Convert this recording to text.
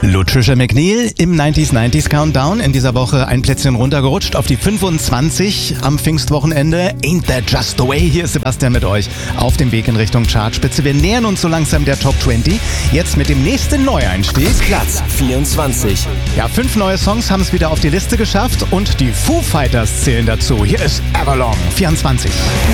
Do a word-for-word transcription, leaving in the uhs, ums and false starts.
Lutricia McNeil im neunziger neunziger Countdown. In dieser Woche ein Plätzchen runtergerutscht auf die fünfundzwanzig am Pfingstwochenende. Ain't that just the way? Hier ist Sebastian mit euch auf dem Weg in Richtung Chartspitze. Wir nähern uns so langsam der Top zwanzig. Jetzt mit dem nächsten Neueinstieg. Platz vierundzwanzig. Ja, fünf neue Songs haben es wieder auf die Liste geschafft und die Foo Fighters zählen dazu. Hier ist Everlong, vierundzwanzig.